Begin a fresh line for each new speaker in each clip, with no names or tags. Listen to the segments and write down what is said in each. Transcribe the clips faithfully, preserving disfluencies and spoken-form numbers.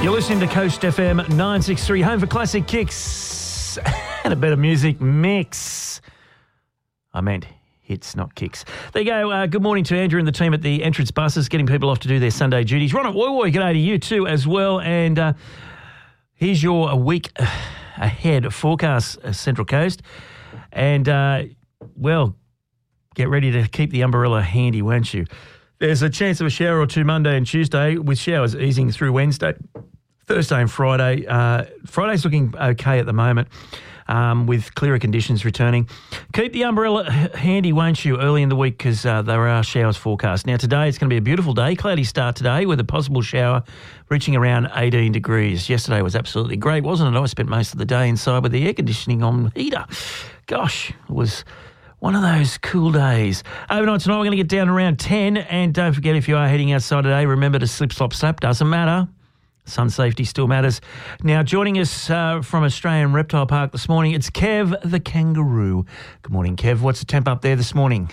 You're listening to Coast F M nine sixty-three, home for classic kicks and a better music mix. I meant hits, not kicks. There you go. Uh, good morning to Andrew and the team at the entrance buses, getting people off to do their Sunday duties. Ron at Woi Woi, g'day to you too as well. And uh, here's your a week ahead forecast, uh, Central Coast. And, uh, well, get ready to keep the umbrella handy, won't you? There's a chance of a shower or two Monday and Tuesday, with showers easing through Wednesday, Thursday and Friday. Uh, Friday's looking okay at the moment, um, with clearer conditions returning. Keep the umbrella handy, won't you, early in the week, because uh, there are showers forecast. Now, today it's going to be a beautiful day, cloudy start today, with a possible shower reaching around eighteen degrees. Yesterday was absolutely great, wasn't it? I spent most of the day inside with the air conditioning on heater. Gosh, it was one of those cool days. Overnight tonight, we're going to get down around ten. And don't forget, if you are heading outside today, remember to slip, slop, slap. Doesn't matter. Sun safety still matters. Now, joining us uh, from Australian Reptile Park this morning, it's Kev the kangaroo. Good morning, Kev. What's the temp up there this morning?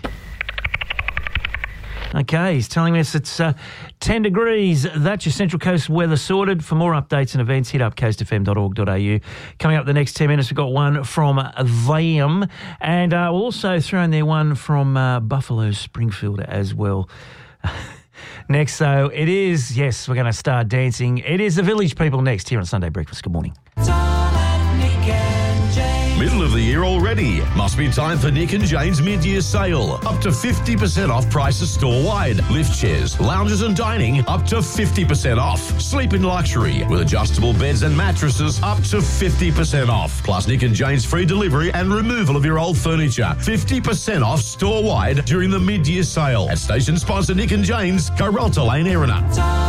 Okay, he's telling us it's uh, ten degrees. That's your Central Coast weather sorted. For more updates and events, hit up coast f m dot org dot a u. Coming up the next ten minutes, we've got one from them. And uh, we'll also throw in there one from uh, Buffalo Springfield as well. Next, though, it is, yes, we're going to start dancing. It is the Village People next here on Sunday Breakfast. Good morning.
Middle of the year already. Must be time for Nick and Jane's mid-year sale. Up to fifty percent off prices store-wide. Lift chairs, lounges and dining up to fifty percent off. Sleep in luxury with adjustable beds and mattresses up to fifty percent off. Plus Nick and Jane's free delivery and removal of your old furniture. fifty percent off store-wide during the mid-year sale. At station sponsor Nick and Jane's, Coralta Lane, Erina.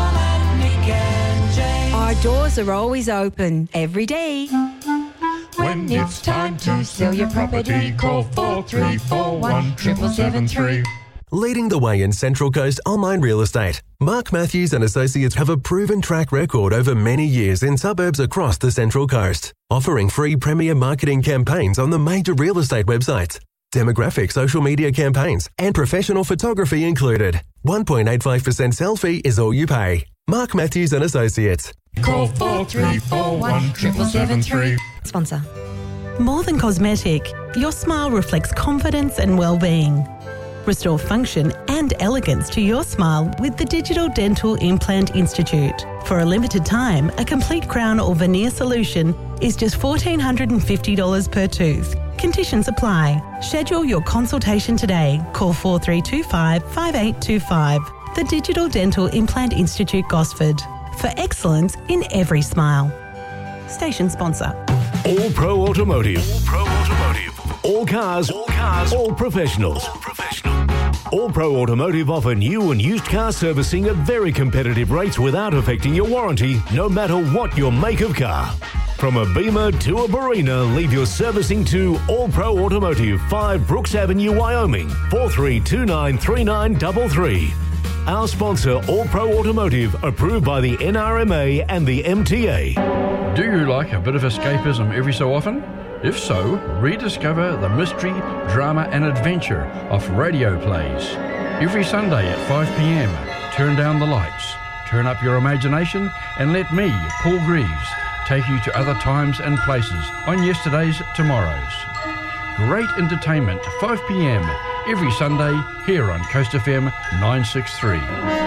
Our doors are always open every day.
When it's time to sell your property, call four three four one, seven seven three.
Leading the way in Central Coast online real estate, Mark Matthews and Associates have a proven track record over many years in suburbs across the Central Coast, offering free premier marketing campaigns on the major real estate websites, demographic social media campaigns, and professional photography included. one point eight five percent sell fee is all you pay. Mark Matthews and Associates.
Call four three four one, seven seven three.
Sponsor.
More than cosmetic, your smile reflects confidence and well-being. Restore function and elegance to your smile with the Digital Dental Implant Institute. For a limited time, a complete crown or veneer solution is just one thousand four hundred fifty dollars per tooth. Conditions apply. Schedule your consultation today. Call four three two five, five eight two five. The Digital Dental Implant Institute, Gosford. For excellence in every smile. Station sponsor.
All Pro Automotive. All Pro Automotive. All cars. All cars. All professionals. All professional. All Pro Automotive offer new and used car servicing at very competitive rates without affecting your warranty, no matter what your make of car. From a Beamer to a Barina, leave your servicing to All Pro Automotive, five Brooks Avenue, Wyoming, four three two nine, three nine three three. Our sponsor, All Pro Automotive, approved by the N R M A and the M T A.
Do you like a bit of escapism every so often? If so, rediscover the mystery, drama and adventure of radio plays. Every Sunday at five p.m, turn down the lights, turn up your imagination and let me, Paul Greaves, take you to other times and places on yesterday's tomorrows. Great entertainment, five p.m, every Sunday here on Coast F M nine sixty-three.